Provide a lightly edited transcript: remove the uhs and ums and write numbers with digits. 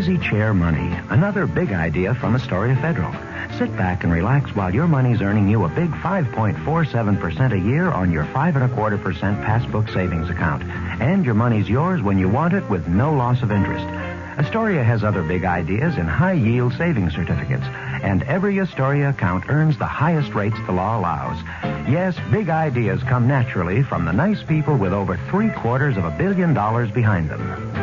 Easy Chair Money, another big idea from Astoria Federal. Sit back and relax while your money's earning you a big 5.47% a year on your 5.25% passbook savings account. And your money's yours when you want it with no loss of interest. Astoria has other big ideas in high-yield savings certificates, and every Astoria account earns the highest rates the law allows. Yes, big ideas come naturally from the nice people with over $750 million behind them.